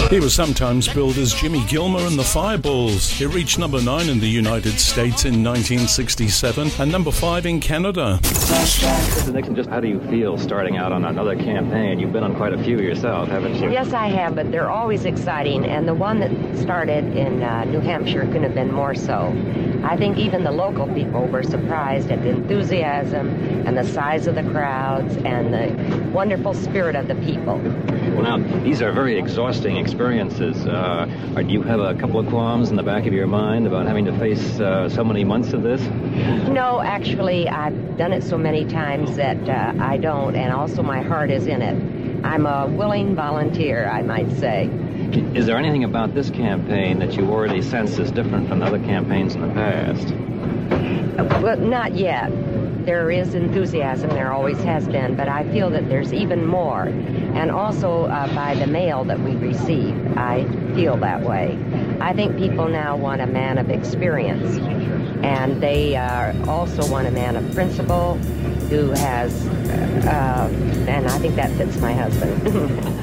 He was sometimes billed as Jimmy Gilmer and the Fireballs. It reached number 9 in the United States in 1967 and number 5 in Canada. Mr. Nixon, just how do you feel starting out on another campaign? You've been on quite a few yourself, haven't you? Yes, I have, but they're always exciting, and the one that started in New Hampshire couldn't have been more so. I think even the local people were surprised at the enthusiasm and the size of the crowds and the wonderful spirit of the people. Well, now, these are very exhausting experiences. Do you have a couple of qualms in the back of your mind about having to face so many months of this? No, actually, I've done it so many times that I don't, and also my heart is in it. I'm a willing volunteer, I might say. Is there anything about this campaign that you already sense is different from other campaigns in the past? Well, not yet. There is enthusiasm, there always has been, but I feel that there's even more. And also by the mail that we receive, I feel that way. I think people now want a man of experience, and they also want a man of principle who has, and I think that fits my husband.